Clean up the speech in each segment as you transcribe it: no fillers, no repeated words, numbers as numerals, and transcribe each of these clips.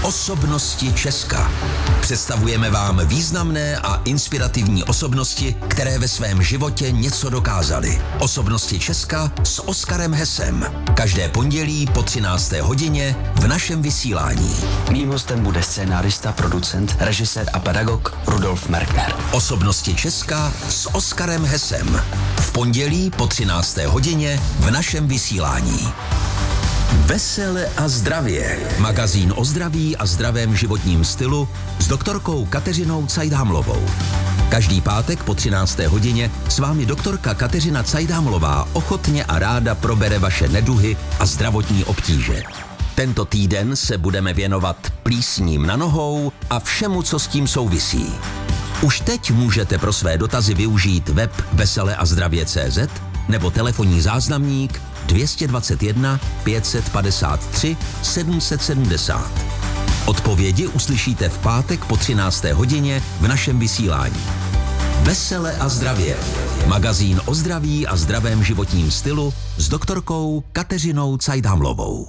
Osobnosti Česka. Představujeme vám významné a inspirativní osobnosti, které ve svém životě něco dokázaly. Osobnosti Česka s Oskarem Hesem. Každé pondělí po 13. hodině v našem vysílání. Mým hostem bude scénárista, producent, režisér a pedagog Rudolf Merkner. Osobnosti Česka s Oskarem Hesem. V pondělí po 13. hodině v našem vysílání. Vesele a zdravě. Magazín o zdraví a zdravém životním stylu s doktorkou Kateřinou Cajdhamlovou. Každý pátek po 13. hodině s vámi doktorka Kateřina Cajdhamlová ochotně a ráda probere vaše neduhy a zdravotní obtíže. Tento týden se budeme věnovat plísním na nohou a všemu, co s tím souvisí. Už teď můžete pro své dotazy využít web veseleazdravě.cz nebo telefonní záznamník 221 553 770. Odpovědi uslyšíte v pátek po 13. hodině v našem vysílání. Vesele a zdravě. Magazín o zdraví a zdravém životním stylu s doktorkou Kateřinou Cajdhamlovou.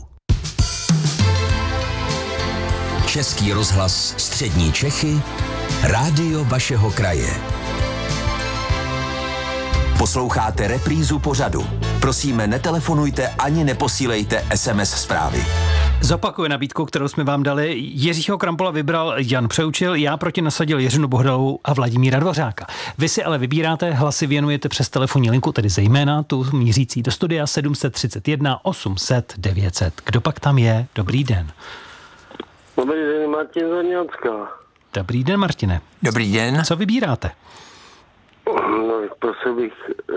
Český rozhlas Střední Čechy, rádio vašeho kraje. Posloucháte reprízu pořadu. Prosíme, netelefonujte ani neposílejte SMS zprávy. Zopakuje nabídku, kterou jsme vám dali. Jiřího Krampola vybral Jan Přeučil, já proti nasadil Jiřinu Bohdalovou a Vladimíra Dvořáka. Vy si ale vybíráte, hlasy věnujete přes telefonní linku, tedy zejména tu mířící do studia 731 800 900. Kdo pak tam je? Dobrý den. Dobrý den, Martin Zorňácká. Dobrý den, Martine. Dobrý den. Co vybíráte? No, prosil bych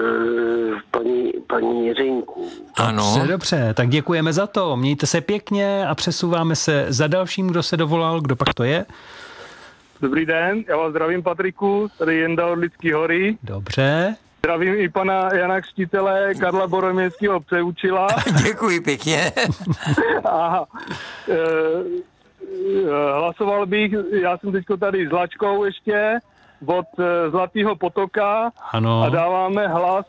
paní Jiřinku. Ano. Dobře, tak děkujeme za to. Mějte se pěkně a přesouváme se za dalším, kdo se dovolal. Kdo pak to je? Dobrý den, já vás zdravím, Patriku, tady Jenda od Lidský hory. Dobře. Zdravím i pana Jana Křtitele, Karla Boroměstského Přeučila. Děkuji pěkně. A hlasoval bych, já jsem teďko tady s Lačkou ještě, od Zlatého potoka. Ano. A dáváme hlas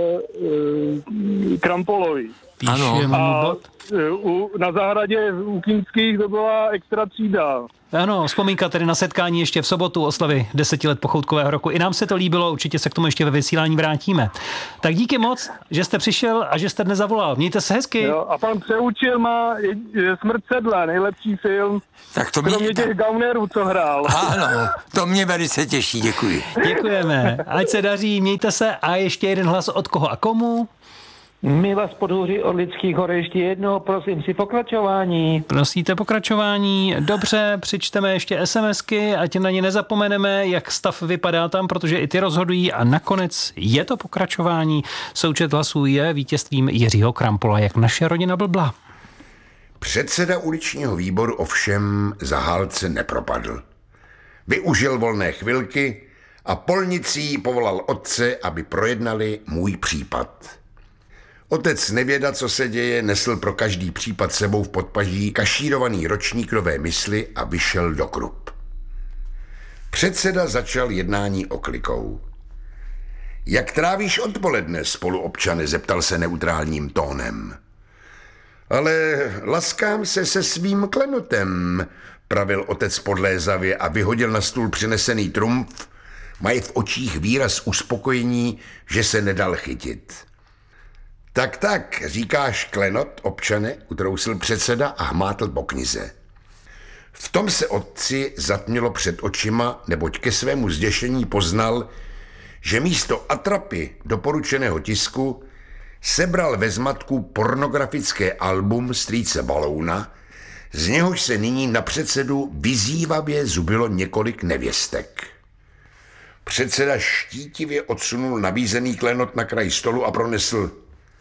Krampolovi. Píšeme mu bod. Na zahradě u Kinských to byla extra třída. Ano, vzpomínka tedy na setkání ještě v sobotu oslavy 10 let pochoutkového roku. I nám se to líbilo, určitě se k tomu ještě ve vysílání vrátíme. Tak díky moc, že jste přišel a že jste dnes zavolal. Mějte se hezky. Jo, a pan Přeučil má Smrt sedla, nejlepší film. Tak to Kromě těch gaunerů, co hrál. Ano, to mě velice těší, děkuji. Děkujeme. Ať se daří, mějte se a ještě jeden hlas od koho a komu? My vás podhůří od Lidských hor ještě jednou, prosím si pokračování. Prosíte pokračování? Dobře, přečteme ještě SMSky, ať na ně nezapomeneme, jak stav vypadá tam, protože i ty rozhodují a nakonec je to pokračování. Součet hlasů je vítězstvím Jiřího Krampola, jak naše rodina blbla. Předseda uličního výboru ovšem zahálce nepropadl. Využil volné chvilky a polnicí povolal otce, aby projednali můj případ. Otec nevěda, co se děje, nesl pro každý případ sebou v podpaží kašírovaný ročník nové mysli a vyšel do Krup. Předseda začal jednání oklikou. Jak trávíš odpoledne, spoluobčane, zeptal se neutrálním tónem. Ale laskám se se svým klenotem, pravil otec podlézavě a vyhodil na stůl přinesený trumf, mají v očích výraz uspokojení, že se nedal chytit. Tak, říkáš klenot, občane, utrousil předseda a hmátl po knize. V tom se otci zatmělo před očima, neboť ke svému zděšení poznal, že místo atrapy doporučeného tisku sebral ve zmatku pornografické album strýce Balouna, z něhož se nyní na předsedu vyzývavě zubilo několik nevěstek. Předseda štítivě odsunul nabízený klenot na kraj stolu a pronesl: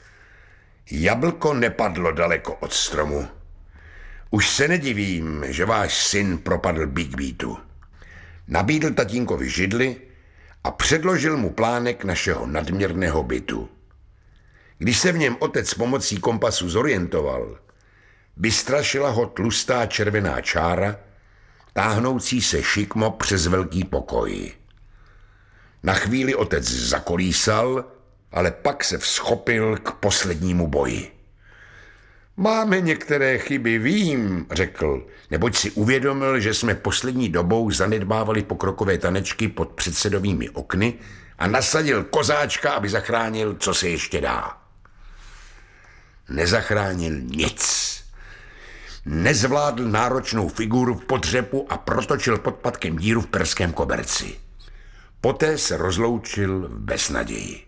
Jablko nepadlo daleko od stromu. Už se nedivím, že váš syn propadl Big Beatu. Nabídl tatínkovi židli a předložil mu plánek našeho nadměrného bytu. Když se v něm otec pomocí kompasu zorientoval, vystrašila ho tlustá červená čára, táhnoucí se šikmo přes velký pokoj. Na chvíli otec zakolísal, ale pak se vzchopil k poslednímu boji. Máme některé chyby, vím, řekl, neboť si uvědomil, že jsme poslední dobou zanedbávali pokrokové tanečky pod předsedovými okny a nasadil kozáčka, aby zachránil, co se ještě dá. Nezachránil nic. Nezvládl náročnou figuru v podřepu a protočil podpatkem díru v perském koberci. Poté se rozloučil v beznaději.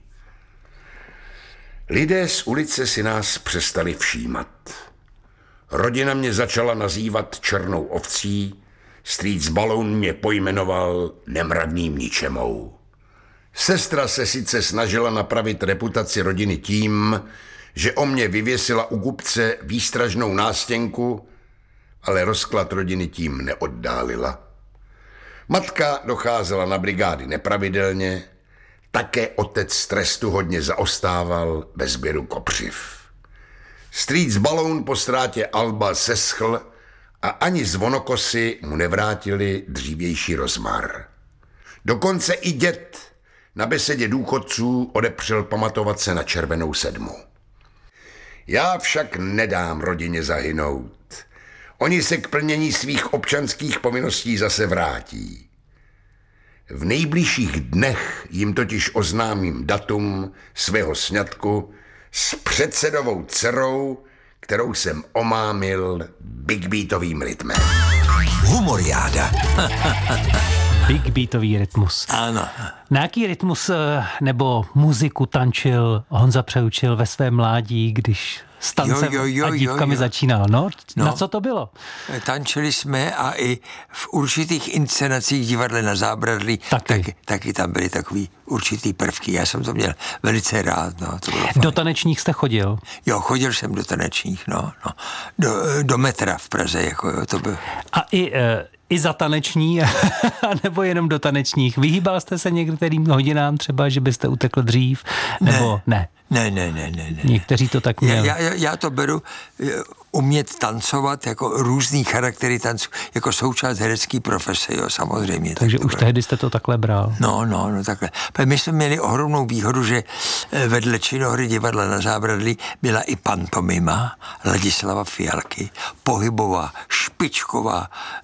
Lidé z ulice si nás přestali všímat. Rodina mě začala nazývat černou ovcí, strýc Baloun mě pojmenoval nemravným ničemou. Sestra se sice snažila napravit reputaci rodiny tím, že o mě vyvěsila u kupce výstražnou nástěnku, ale rozklad rodiny tím neoddálila. Matka docházela na brigády nepravidelně, také otec z trestu hodně zaostával bez sběru kopřiv. Strýc Baloun po ztrátě Alba seschl a ani zvonokosy mu nevrátili dřívější rozmar. Dokonce i děd na besedě důchodců odepřel pamatovat se na červenou sedmu. Já však nedám rodině zahynout. Oni se k plnění svých občanských povinností zase vrátí. V nejbližších dnech jim totiž oznámím datum svého sňatku s předsedovou dcerou, kterou jsem omámil big beatovým rytmem. Humoriáda. Big beatový rytmus. Ano. Na jaký rytmus nebo muziku tančil Honza Přeučil ve svém mládí, když s tancem a dívkami začínal? No, na co to bylo? Tančili jsme a i v určitých inscenacích divadle na Zábradlí taky tam byly takový určitý prvky. Já jsem to měl velice rád. No, to bylo fajn. Do tanečních jste chodil? Jo, chodil jsem do tanečních, no. Do metra v Praze, jako jo, to bylo. A i za taneční, nebo jenom do tanečních? Vyhýbal jste se některým hodinám třeba, že byste utekl dřív? Nebo ne? Ne. Někteří to tak měli. Já to beru umět tancovat jako různý charaktery tancu, jako součást herecké profese, jo, samozřejmě. Takže tak už tehdy jste to takhle bral. No, takhle. My jsme měli ohromnou výhodu, že vedle činohry divadla na Zábradlí byla i pantomima Ladislava Fialky, pohybová, špičková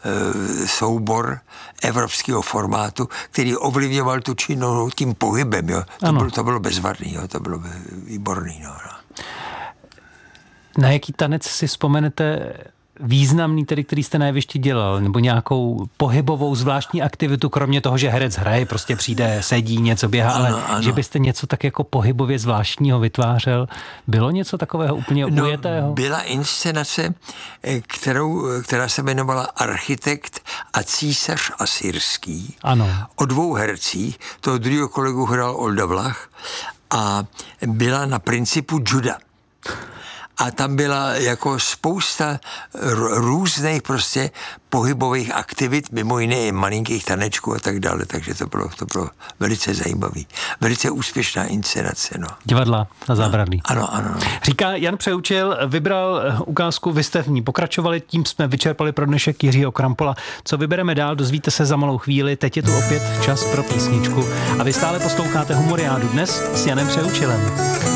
soubor evropského formátu, který ovlivňoval tu činohru tím pohybem, jo. To bylo bezvadný, jo, to bylo výborný, no. Na jaký tanec si vzpomenete významný, tedy, který jste na jevišti dělal, nebo nějakou pohybovou zvláštní aktivitu, kromě toho, že herec hraje, prostě přijde, sedí, něco běhá, ale že byste něco tak jako pohybově zvláštního vytvářel. Bylo něco takového úplně ujetého? Byla inscenace, která se jmenovala Architekt a císař asyrský. Ano. O dvou hercích, toho druhého kolegu hrál Olda Vlach a byla na principu juda. A tam byla jako spousta různých prostě pohybových aktivit, mimo jiné i malinkých tanečků a tak dále, takže to bylo velice zajímavý. Velice úspěšná inscenace, no. Divadla na Zábradlí. Ano. Říká Jan Přeučil, vybral ukázku, vy jste v ní pokračovali, tím jsme vyčerpali pro dnešek Jiřího Krampola. Co vybereme dál, dozvíte se za malou chvíli, teď je tu opět čas pro písničku a vy stále posloucháte Humoriádu dnes s Janem Přeučilem.